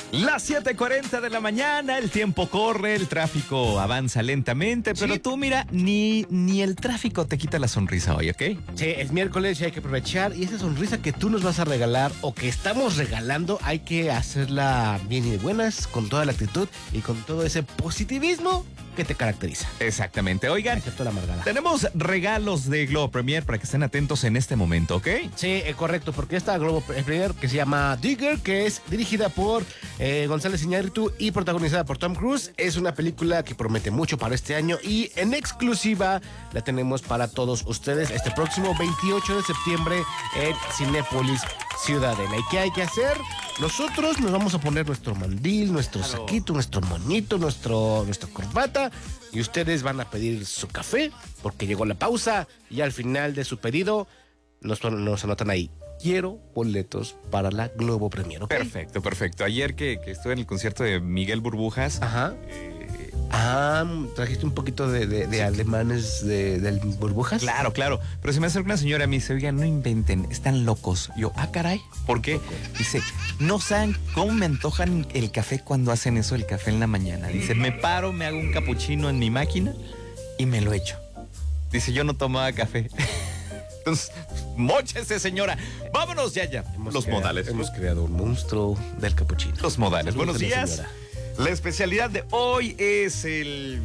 Las 7:40 de la mañana, el tiempo corre, el tráfico avanza lentamente, pero Sí. tú mira, ni el tráfico te quita la sonrisa hoy, ¿ok? Sí, es miércoles y hay que aprovechar. Y esa sonrisa que tú nos vas a regalar o que estamos regalando, hay que hacerla bien y de buenas, con toda la actitud y con todo ese positivismo que te caracteriza. Exactamente. Oigan, Excepto la amargada. tenemos regalos de Globo Premier para que estén atentos en este momento, ¿ok? Sí, correcto, porque esta Globo Premier que se llama Digger, que es dirigida por González Iñárritu y protagonizada por Tom Cruise, es una película que promete mucho para este año y en exclusiva la tenemos para todos ustedes este próximo 28 de septiembre en Cinépolis Ciudadela. ¿Y qué hay que hacer? Nosotros nos vamos a poner nuestro mandil, nuestro saquito, nuestro monito, nuestra corbata, y ustedes van a pedir su café porque llegó la pausa y al final de su pedido nos anotan ahí: quiero boletos para la Globo Premier, ¿ok? Perfecto, perfecto. Ayer que estuve en el concierto de Miguel Burbujas, Ajá. Trajiste un poquito de alemanes del burbujas. claro, pero se me acerca una señora y me dice, oigan, no inventen, están locos. Yo, caray, ¿por qué? Dice, no saben cómo me antojan el café cuando hacen eso, el café en la mañana. Dice, me paro, me hago un capuchino en mi máquina y me lo echo. Dice, yo no tomaba café. Entonces, móchese, señora. Vámonos ya. Los modales. Hemos creado un monstruo del capuchino. Los modales. Saludos Buenos a la días. señora. La especialidad de hoy es el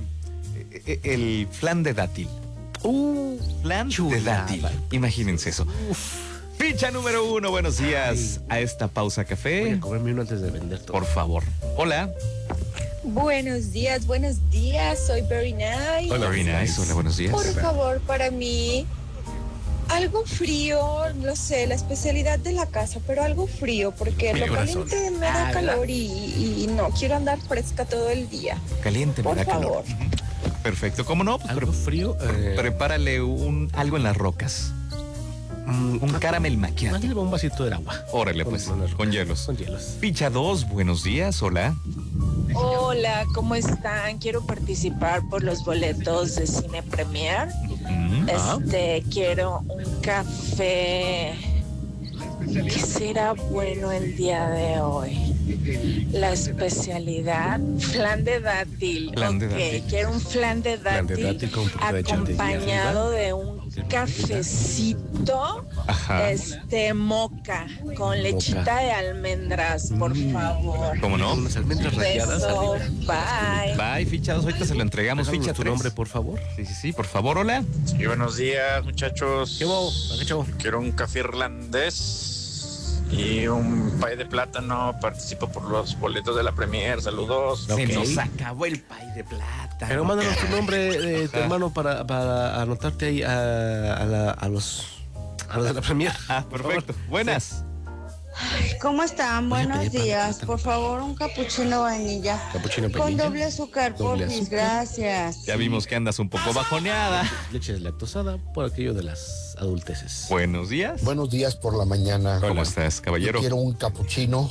flan de dátil. Flan de chulada. dátil. Imagínense eso. Ficha número 1. Buenos días a esta pausa Voy café. a comerme uno antes de vender todo. Por favor. Hola. Buenos días, soy Very Nice. Hola, Very nice. Hola, buenos días. Por favor, para mí, algo frío, no sé, la especialidad de la casa, pero algo frío, porque Tiene lo corazón. caliente me da calor y no quiero andar fresca todo el día. Caliente, me Por da calor. favor. Perfecto. ¿Cómo no? Pues Algo frío. prepárale algo en las rocas. Un caramel macchiato. Mándale un vasito de agua. Órale, pues, con hielos. Con hielos. Ficha 2. Buenos días. Hola. Hola, ¿cómo están? Quiero participar por los boletos de Cine Premier. Quiero un café. ¿Qué será bueno el día de hoy? La especialidad, flan de dátil. Flan de dátil. Quiero un flan de Flan de dátil, dátil con un poquito de chantilly acompañado arriba. de un cafecito, Ajá. moca, con lechita de almendras, por favor. ¿Cómo no? Unas almendras ralladas Beso, arriba. bye. Bye, ficha 2. Ahorita se lo entregamos. Déjanos Ficha tu 3. nombre, por favor. Sí, por favor. Hola. Sí, buenos días, muchachos. ¿Qué hubo? ¿Qué chavo? Quiero un café irlandés y un pay de plátano. Participo por los boletos de la Premier. Saludos. Ok. Se nos acabó el pay de plata. Pero mándanos tu nombre de tu hermano para anotarte ahí a los de la Premier. Perfecto. Por favor. Ay, Buenas. ¿cómo están? Voy a Buenos pedir pan de días. plátano. Por favor, un capuchino vainilla. Capuchino Con vainilla. doble azúcar, Doble porfis. azúcar. Gracias. Ya vimos que andas un poco bajoneada. Leche deslactosada por aquello de las adulteces. Buenos días. Buenos días por la mañana. ¿Cómo estás, caballero? Yo quiero un capuchino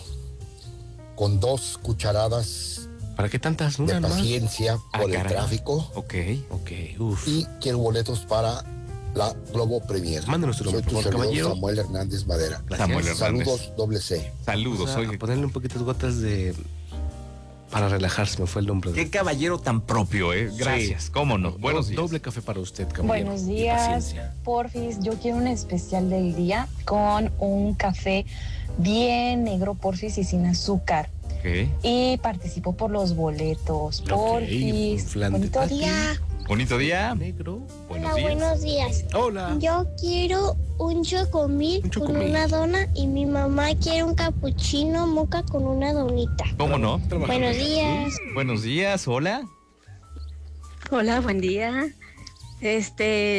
con 2 cucharadas ¿Para qué tantas? de Una más. paciencia por el caray. tráfico Ok. Ok, uff. y quiero boletos para la Globo Premier. Mándenos tu Soy nombre, tu por favor, servidor caballero. Samuel Hernández Madera. Samuel Hernández. Saludos, doble C. Saludos. Vamos Oye, a ponerle un poquito de gotas de... Para relajarse, me fue el nombre. qué caballero tan propio, ¿eh? Gracias. Sí. ¿Cómo no? Buenos días. Doble café para usted, caballero. Buenos Y días, paciencia. porfis. Yo quiero un especial del día con un café bien negro, porfis, y sin azúcar. Ok. Y participo por los boletos, porfis. un flan de Bonito dátil. día. Bonito día. Negro. Buenos días. Buenos días. Hola. Yo quiero un chocomil Un con chocomil. una dona y mi mamá quiere un capuchino moca con una donita. ¿Cómo no? Buenos días. Buenos días. Hola. Hola, buen día.